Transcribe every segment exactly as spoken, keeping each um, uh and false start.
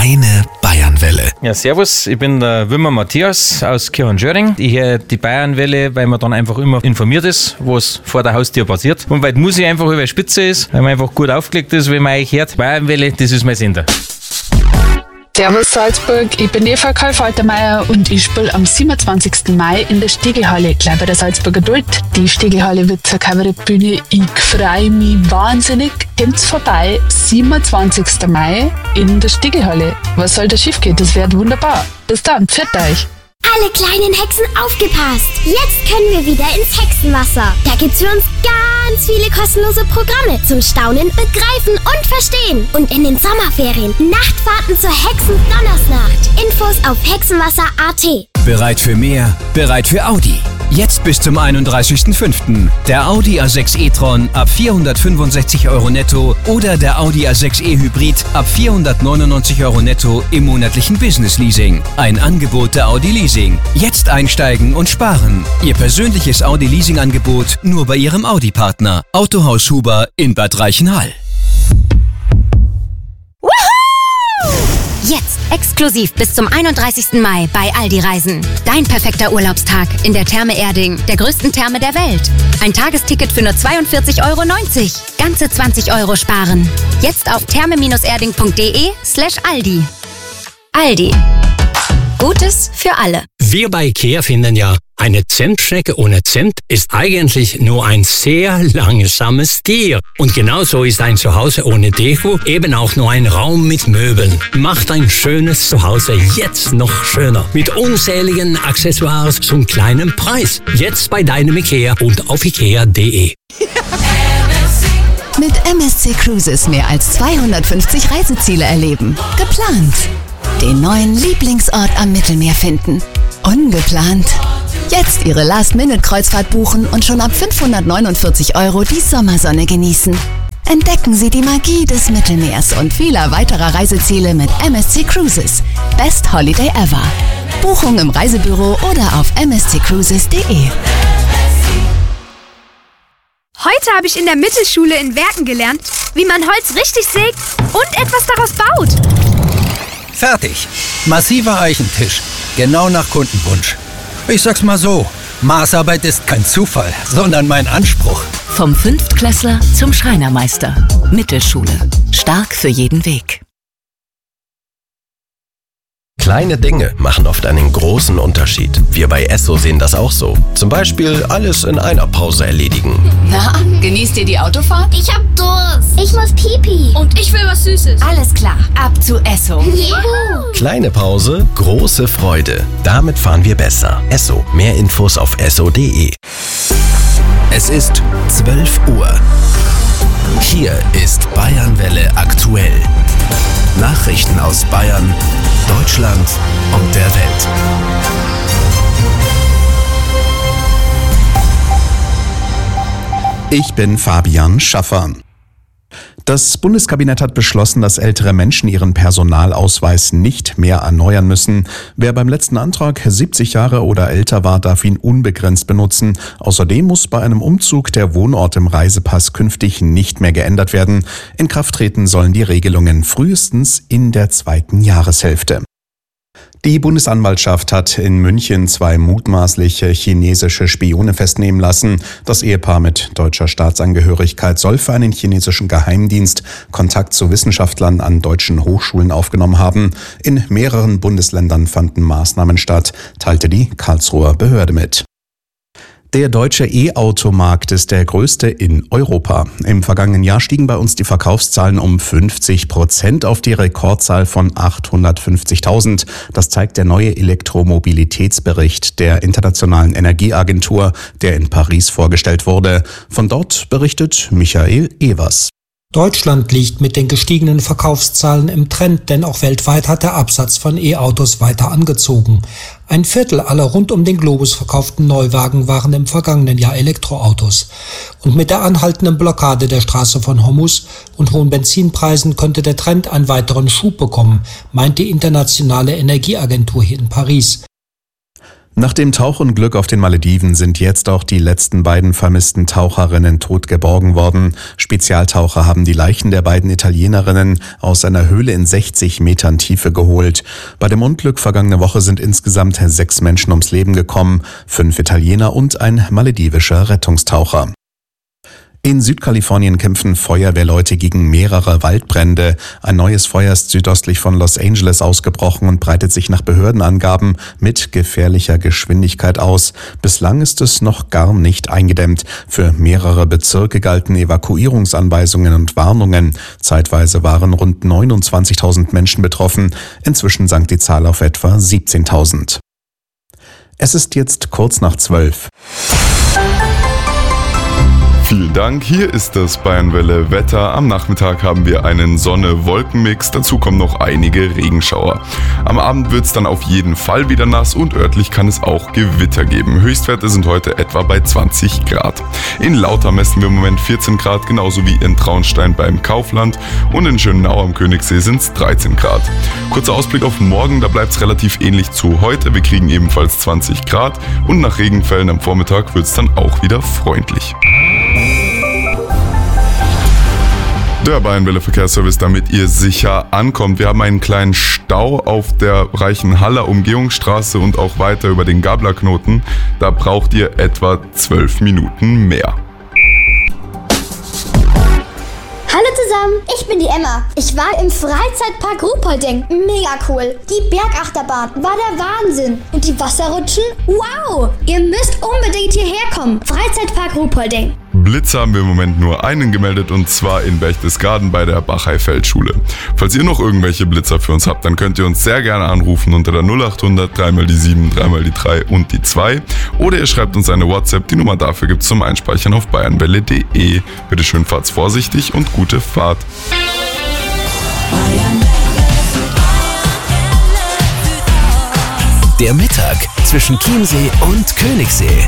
Deine Bayernwelle. Ja, servus, ich bin der Wimmer Matthias aus Kirchenschöring. Ich höre die Bayernwelle, weil man dann einfach immer informiert ist, was vor der Haustür passiert. Und weil die Musik einfach über Spitze ist, weil man einfach gut aufgelegt ist, wenn man euch hört. Bayernwelle, das ist mein Sender. Servus Salzburg, ich bin Eva Karl-Faltermeier und ich spiele am siebenundzwanzigsten Mai in der Stegelhalle, gleich bei der Salzburger Duld. Die Stegelhalle wird zur Kabarettbühne. Ich freue mich wahnsinnig. Kommt's vorbei, siebenundzwanzigsten Mai in der Stegelhalle. Was soll da schief gehen? Das wird wunderbar. Bis dann, pfiat euch. Alle kleinen Hexen aufgepasst! Jetzt können wir wieder ins Hexenwasser. Da gibt's für uns ganz viele kostenlose Programme zum Staunen, Begreifen und Verstehen. Und in den Sommerferien Nachtfahrten zur Hexendonnersnacht. Infos auf hexenwasser punkt at. Bereit für mehr? Bereit für Audi. Jetzt bis zum einunddreißigsten fünften Der Audi A sechs e-tron ab vierhundertfünfundsechzig Euro netto oder der Audi A sechs e Hybrid ab vierhundertneunundneunzig Euro netto im monatlichen Business Leasing. Ein Angebot der Audi Leasing. Jetzt einsteigen und sparen. Ihr persönliches Audi Leasing Angebot nur bei Ihrem Audi Partner. Autohaus Huber in Bad Reichenhall. Jetzt exklusiv bis zum einunddreißigsten Mai bei Aldi Reisen. Dein perfekter Urlaubstag in der Therme Erding, der größten Therme der Welt. Ein Tagesticket für nur zweiundvierzig Euro neunzig. Ganze zwanzig Euro sparen. Jetzt auf therme-erding punkt de slash Aldi. Aldi. Gutes für alle. Wir bei IKEA finden ja, eine Zentschnecke ohne Zimt ist eigentlich nur ein sehr langsames Tier. Und genauso ist ein Zuhause ohne Deko eben auch nur ein Raum mit Möbeln. Macht ein schönes Zuhause jetzt noch schöner. Mit unzähligen Accessoires zum kleinen Preis. Jetzt bei deinem IKEA und auf ikea punkt de. Mit M S C Cruises mehr als zweihundertfünfzig Reiseziele erleben. Geplant. Den neuen Lieblingsort am Mittelmeer finden. Ungeplant. Jetzt Ihre Last-Minute-Kreuzfahrt buchen und schon ab fünfhundertneunundvierzig Euro die Sommersonne genießen. Entdecken Sie die Magie des Mittelmeers und vieler weiterer Reiseziele mit M S C Cruises. Best Holiday ever. Buchung im Reisebüro oder auf m s c cruises punkt de. Heute habe ich in der Mittelschule in Werken gelernt, wie man Holz richtig sägt und etwas daraus baut. Fertig. Massiver Eichentisch. Genau nach Kundenwunsch. Ich sag's mal so, Maßarbeit ist kein Zufall, sondern mein Anspruch. Vom Fünftklässler zum Schreinermeister. Mittelschule. Stark für jeden Weg. Kleine Dinge machen oft einen großen Unterschied. Wir bei Esso sehen das auch so. Zum Beispiel alles in einer Pause erledigen. Na, genießt ihr die Autofahrt? Ich hab Durst. Ich muss pipi. Und ich will was Süßes. Alles klar, ab zu Esso. Juhu. Kleine Pause, große Freude. Damit fahren wir besser. Esso. Mehr Infos auf esso punkt de. Es ist zwölf Uhr. Hier ist Bayernwelle aktuell. Nachrichten aus Bayern, Deutschland und der Welt. Ich bin Fabian Schaffer. Das Bundeskabinett hat beschlossen, dass ältere Menschen ihren Personalausweis nicht mehr erneuern müssen. Wer beim letzten Antrag siebzig Jahre oder älter war, darf ihn unbegrenzt benutzen. Außerdem muss bei einem Umzug der Wohnort im Reisepass künftig nicht mehr geändert werden. In Kraft treten sollen die Regelungen frühestens in der zweiten Jahreshälfte. Die Bundesanwaltschaft hat in München zwei mutmaßliche chinesische Spione festnehmen lassen. Das Ehepaar mit deutscher Staatsangehörigkeit soll für einen chinesischen Geheimdienst Kontakt zu Wissenschaftlern an deutschen Hochschulen aufgenommen haben. In mehreren Bundesländern fanden Maßnahmen statt, teilte die Karlsruher Behörde mit. Der deutsche E-Auto-Markt ist der größte in Europa. Im vergangenen Jahr stiegen bei uns die Verkaufszahlen um fünfzig Prozent auf die Rekordzahl von achthundertfünfzigtausend. Das zeigt der neue Elektromobilitätsbericht der Internationalen Energieagentur, der in Paris vorgestellt wurde. Von dort berichtet Michael Evers. Deutschland liegt mit den gestiegenen Verkaufszahlen im Trend, denn auch weltweit hat der Absatz von E-Autos weiter angezogen. Ein Viertel aller rund um den Globus verkauften Neuwagen waren im vergangenen Jahr Elektroautos. Und mit der anhaltenden Blockade der Straße von Hormuz und hohen Benzinpreisen könnte der Trend einen weiteren Schub bekommen, meint die Internationale Energieagentur hier in Paris. Nach dem Tauchunglück auf den Malediven sind jetzt auch die letzten beiden vermissten Taucherinnen tot geborgen worden. Spezialtaucher haben die Leichen der beiden Italienerinnen aus einer Höhle in sechzig Metern Tiefe geholt. Bei dem Unglück vergangene Woche sind insgesamt sechs Menschen ums Leben gekommen, fünf Italiener und ein maledivischer Rettungstaucher. In Südkalifornien kämpfen Feuerwehrleute gegen mehrere Waldbrände. Ein neues Feuer ist südöstlich von Los Angeles ausgebrochen und breitet sich nach Behördenangaben mit gefährlicher Geschwindigkeit aus. Bislang ist es noch gar nicht eingedämmt. Für mehrere Bezirke galten Evakuierungsanweisungen und Warnungen. Zeitweise waren rund neunundzwanzigtausend Menschen betroffen. Inzwischen sank die Zahl auf etwa siebzehntausend. Es ist jetzt kurz nach zwölf. Vielen Dank, hier ist das Bayernwelle Wetter. Am Nachmittag haben wir einen Sonne-Wolken-Mix, dazu kommen noch einige Regenschauer. Am Abend wird es dann auf jeden Fall wieder nass und örtlich kann es auch Gewitter geben. Höchstwerte sind heute etwa bei zwanzig Grad. In Lauter messen wir im Moment vierzehn Grad, genauso wie in Traunstein beim Kaufland, und in Schönau am Königssee sind es dreizehn Grad. Kurzer Ausblick auf morgen, da bleibt es relativ ähnlich zu heute. Wir kriegen ebenfalls zwanzig Grad und nach Regenfällen am Vormittag wird es dann auch wieder freundlich. Der Bayernwelle Verkehrsservice, damit ihr sicher ankommt. Wir haben einen kleinen Stau auf der Reichenhaller Umgehungsstraße und auch weiter über den Gablerknoten. Da braucht ihr etwa zwölf Minuten mehr. Hallo zusammen, ich bin die Emma. Ich war im Freizeitpark Ruhpolding. Mega cool. Die Bergachterbahn war der Wahnsinn. Und die Wasserrutschen? Wow! Ihr müsst unbedingt hierher kommen. Freizeitpark Ruhpolding. Blitze haben wir im Moment nur einen gemeldet, und zwar in Berchtesgaden bei der Bachei-Feldschule. Falls ihr noch irgendwelche Blitzer für uns habt, dann könnt ihr uns sehr gerne anrufen unter der null acht hundert drei mal die sieben, drei mal die drei und die zwei. Oder ihr schreibt uns eine WhatsApp, die Nummer dafür gibt's zum Einspeichern auf bayernwelle punkt de. Bitte schön, fahrt's vorsichtig und gute Fahrt. Der Mittag zwischen Chiemsee und Königssee.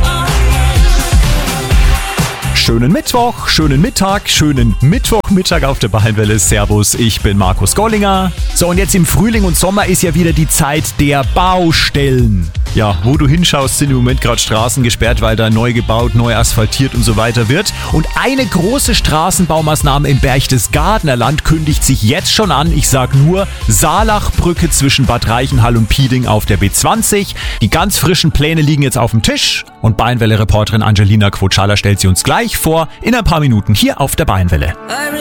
Schönen Mittwoch, schönen Mittag, schönen Mittwochmittag auf der Bayernwelle. Servus, ich bin Markus Gollinger. So, und jetzt im Frühling und Sommer ist ja wieder die Zeit der Baustellen. Ja, wo du hinschaust, sind im Moment gerade Straßen gesperrt, weil da neu gebaut, neu asphaltiert und so weiter wird. Und eine große Straßenbaumaßnahme im Berchtesgadener Land kündigt sich jetzt schon an. Ich sag nur Saalachbrücke zwischen Bad Reichenhall und Pieding auf der B zwanzig. Die ganz frischen Pläne liegen jetzt auf dem Tisch. Und Bayernwelle-Reporterin Angelina Quotschala stellt sie uns gleich vor in ein paar Minuten hier auf der Bayernwelle.